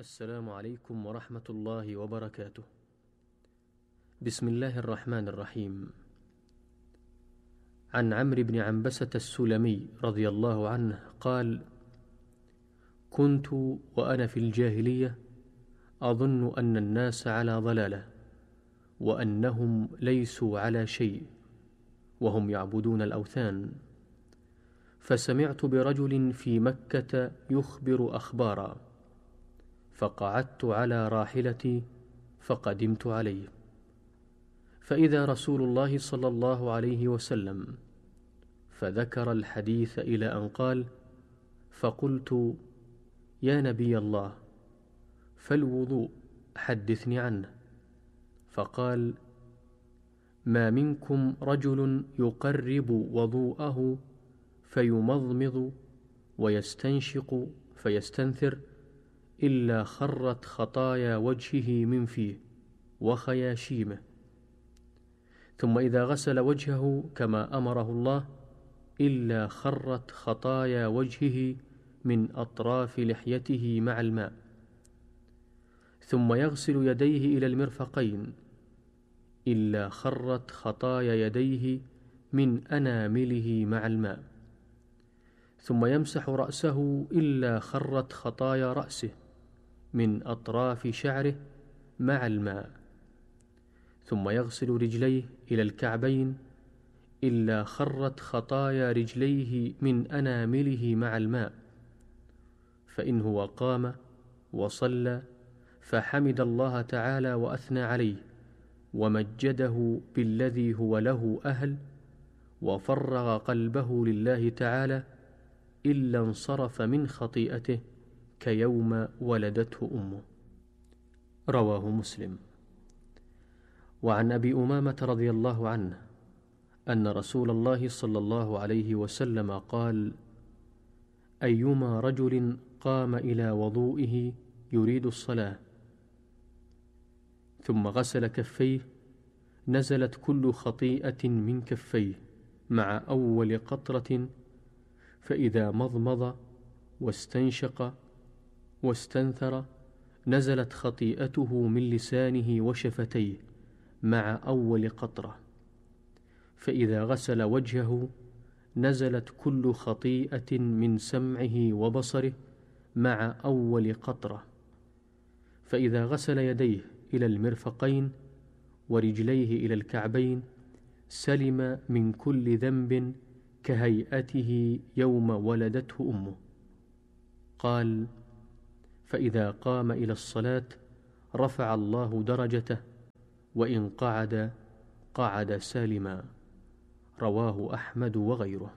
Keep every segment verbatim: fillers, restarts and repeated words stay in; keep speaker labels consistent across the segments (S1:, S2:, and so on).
S1: السلام عليكم ورحمة الله وبركاته. بسم الله الرحمن الرحيم. عن عمرو بن عنبسة السلمي رضي الله عنه قال: كنت وأنا في الجاهلية أظن أن الناس على ضلالة، وأنهم ليسوا على شيء، وهم يعبدون الأوثان. فسمعت برجل في مكة يخبر أخبارا، فقعدت على راحلتي فقدمت عليه، فإذا رسول الله صلى الله عليه وسلم، فذكر الحديث إلى أن قال: فقلت: يا نبي الله، فالوضوء حدثني عنه. فقال: ما منكم رجل يقرب وضوءه فيمضمض ويستنشق فيستنثر إلا خرت خطايا وجهه من فيه وخياشيمه، ثم إذا غسل وجهه كما أمره الله إلا خرت خطايا وجهه من أطراف لحيته مع الماء، ثم يغسل يديه إلى المرفقين إلا خرت خطايا يديه من أنامله مع الماء، ثم يمسح رأسه إلا خرت خطايا رأسه من أطراف شعره مع الماء، ثم يغسل رجليه إلى الكعبين إلا خرت خطايا رجليه من أنامله مع الماء، فإن هو قام وصلى فحمد الله تعالى وأثنى عليه ومجده بالذي هو له أهل، وفرغ قلبه لله تعالى، إلا انصرف من خطيئته كيوم ولدته أمه. رواه مسلم. وعن أبي أمامة رضي الله عنه أن رسول الله صلى الله عليه وسلم قال: أيما رجل قام إلى وضوئه يريد الصلاة ثم غسل كفيه نزلت كل خطيئة من كفيه مع أول قطرة، فإذا مضمض واستنشق واستنثر نزلت خطيئته من لسانه وشفتيه مع أول قطرة، فإذا غسل وجهه نزلت كل خطيئة من سمعه وبصره مع أول قطرة، فإذا غسل يديه إلى المرفقين ورجليه إلى الكعبين سلم من كل ذنب كهيئته يوم ولدته أمه. قال: فإذا قام إلى الصلاة رفع الله درجته، وإن قعد قعد سالما. رواه أحمد وغيره.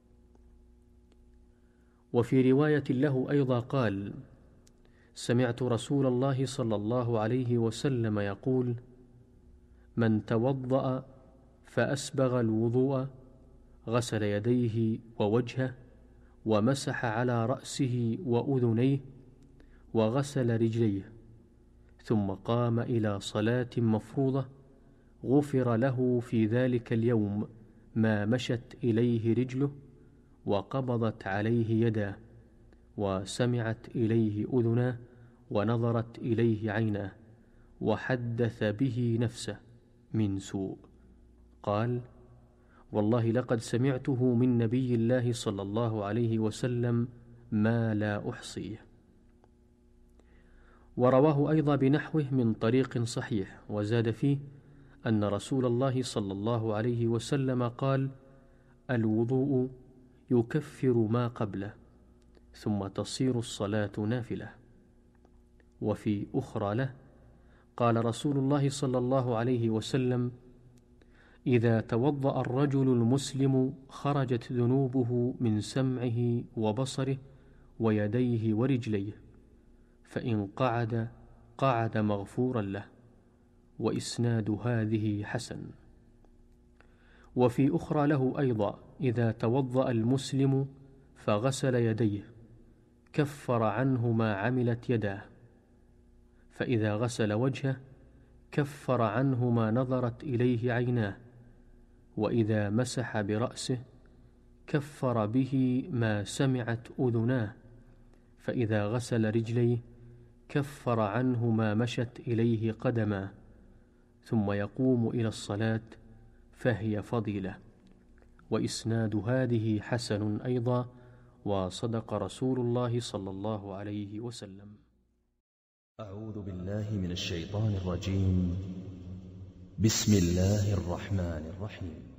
S1: وفي رواية له أيضا قال: سمعت رسول الله صلى الله عليه وسلم يقول: من توضأ فأسبغ الوضوء غسل يديه ووجهه ومسح على رأسه وأذنيه وغسل رجليه ثم قام إلى صلاة مفروضة غفر له في ذلك اليوم ما مشت إليه رجله وقبضت عليه يداه وسمعت إليه أذناه ونظرت إليه عيناه وحدث به نفسه من سوء. قال: والله لقد سمعته من نبي الله صلى الله عليه وسلم ما لا أحصيه. ورواه أيضا بنحوه من طريق صحيح، وزاد فيه أن رسول الله صلى الله عليه وسلم قال: الوضوء يكفر ما قبله، ثم تصير الصلاة نافلة. وفي أخرى له قال رسول الله صلى الله عليه وسلم: إذا توضأ الرجل المسلم خرجت ذنوبه من سمعه وبصره ويديه ورجليه، فإن قعد قعد مغفورا له. وإسناد هذه حسن. وفي أخرى له أيضا: إذا توضأ المسلم فغسل يديه كفر عنه ما عملت يداه، فإذا غسل وجهه كفر عنه ما نظرت إليه عيناه، وإذا مسح برأسه كفر به ما سمعت أذناه، فإذا غسل رجليه كفر عنه ما مشت إليه قدماه، ثم يقوم إلى الصلاة، فهي فضيلة. وإسناد هذه حسن أيضا، وصدق رسول الله صلى الله عليه وسلم.
S2: أعوذ بالله من الشيطان الرجيم. بسم الله الرحمن الرحيم.